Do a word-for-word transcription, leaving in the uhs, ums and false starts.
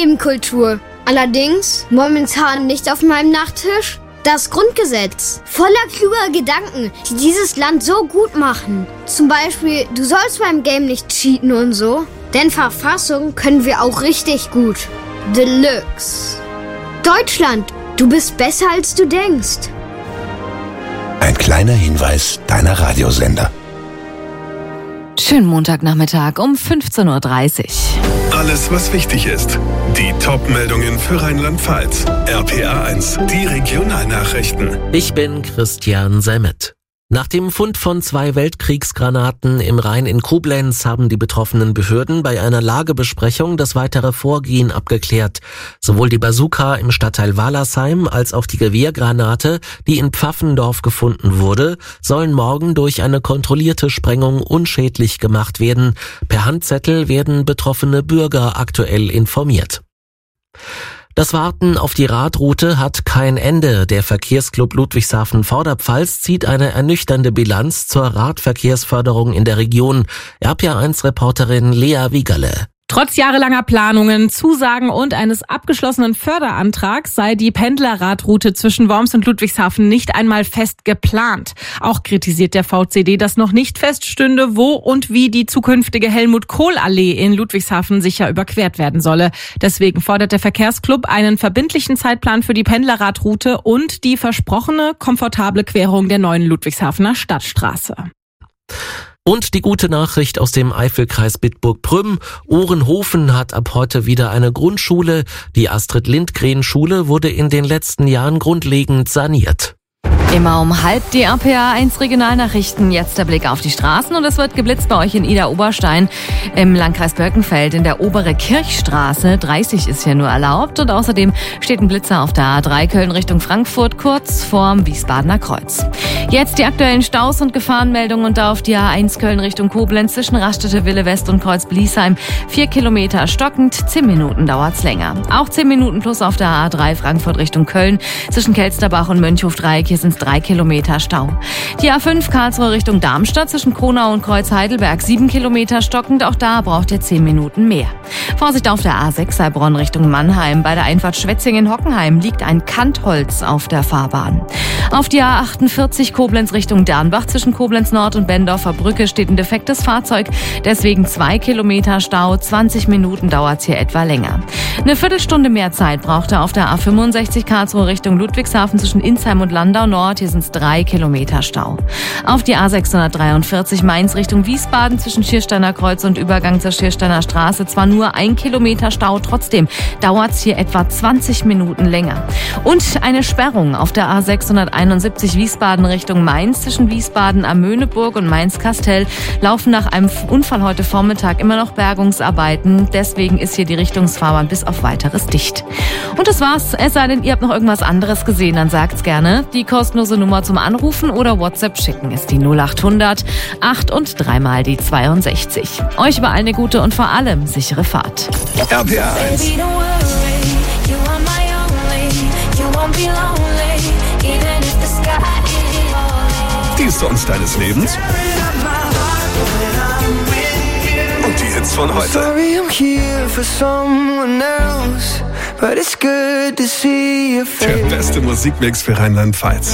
Nebenkultur. Allerdings momentan nicht auf meinem Nachttisch das Grundgesetz. Voller kluger Gedanken, die dieses Land so gut machen. Zum Beispiel, du sollst beim Game nicht cheaten und so. Denn Verfassung können wir auch richtig gut. Deluxe. Deutschland, du bist besser als du denkst. Ein kleiner Hinweis deiner Radiosender. Schönen Montagnachmittag um fünfzehn Uhr dreißig. Alles, was wichtig ist. Die Top-Meldungen für Rheinland-Pfalz. R P A eins, die Regionalnachrichten. Ich bin Christian Semmet. Nach dem Fund von zwei Weltkriegsgranaten im Rhein in Koblenz haben die betroffenen Behörden bei einer Lagebesprechung das weitere Vorgehen abgeklärt. Sowohl die Bazooka im Stadtteil Walersheim als auch die Gewehrgranate, die in Pfaffendorf gefunden wurde, sollen morgen durch eine kontrollierte Sprengung unschädlich gemacht werden. Per Handzettel werden betroffene Bürger aktuell informiert. Das Warten auf die Radroute hat kein Ende. Der Verkehrsclub Ludwigshafen-Vorderpfalz zieht eine ernüchternde Bilanz zur Radverkehrsförderung in der Region. R P A eins Reporterin Lea Wiegerle. Trotz jahrelanger Planungen, Zusagen und eines abgeschlossenen Förderantrags sei die Pendlerradroute zwischen Worms und Ludwigshafen nicht einmal fest geplant. Auch kritisiert der V C D, dass noch nicht feststünde, wo und wie die zukünftige Helmut-Kohl-Allee in Ludwigshafen sicher überquert werden solle. Deswegen fordert der Verkehrsclub einen verbindlichen Zeitplan für die Pendlerradroute und die versprochene komfortable Querung der neuen Ludwigshafener Stadtstraße. Und die gute Nachricht aus dem Eifelkreis Bitburg-Prüm. Ohrenhofen hat ab heute wieder eine Grundschule. Die Astrid-Lindgren-Schule wurde in den letzten Jahren grundlegend saniert. Immer um halb die R P A eins Regionalnachrichten. Jetzt der Blick auf die Straßen und es wird geblitzt bei euch in Idar-Oberstein im Landkreis Birkenfeld in der Obere Kirchstraße. dreißig ist hier nur erlaubt und außerdem steht ein Blitzer auf der A drei Köln Richtung Frankfurt kurz vorm Wiesbadener Kreuz. Jetzt die aktuellen Staus und Gefahrenmeldungen und da auf die A eins Köln Richtung Koblenz zwischen Raststätte Wille West und Kreuz Bliesheim. Vier Kilometer stockend, zehn Minuten dauert's länger. Auch zehn Minuten plus auf der A drei Frankfurt Richtung Köln zwischen Kelsterbach und Mönchhof-Dreieck. Hier sind's drei Kilometer Stau. Die A fünf Karlsruhe Richtung Darmstadt zwischen Kronau und Kreuz Heidelberg sieben Kilometer stockend. Auch da braucht ihr zehn Minuten mehr. Vorsicht auf der A sechs Heilbronn Richtung Mannheim. Bei der Einfahrt Schwetzingen-Hockenheim liegt ein Kantholz auf der Fahrbahn. Auf die A achtundvierzig Koblenz Richtung Dernbach zwischen Koblenz Nord und Bendorfer Brücke steht ein defektes Fahrzeug. Deswegen zwei Kilometer Stau. zwanzig Minuten dauert's hier etwa länger. Eine Viertelstunde mehr Zeit braucht er auf der A fünfundsechzig Karlsruhe Richtung Ludwigshafen zwischen Insheim und Landau Nord. Hier sind's drei Kilometer Stau. Auf die A sechshundertdreiundvierzig Mainz Richtung Wiesbaden zwischen Schiersteiner Kreuz und Übergang zur Schiersteiner Straße zwar nur ein Kilometer Stau, trotzdem dauert's hier etwa zwanzig Minuten länger. Und eine Sperrung auf der A sechshunderteinundsiebzig Wiesbaden Richtung Mainz zwischen Wiesbaden am Möhneburg und Mainz-Kastel laufen nach einem Unfall heute Vormittag immer noch Bergungsarbeiten. Deswegen ist hier die Richtungsfahrbahn bis auf Weiteres dicht. Und das war's. Es sei denn, ihr habt noch irgendwas anderes gesehen, dann sagt's gerne. Die kostenlose Nummer zum Anrufen oder WhatsApp schicken ist die null achthundert acht und dreimal die zweiundsechzig. Euch überall eine gute und vor allem sichere Fahrt. R P A eins. Die Songs deines Lebens. Und die Hits von heute. Der beste Musikmix für Rheinland-Pfalz.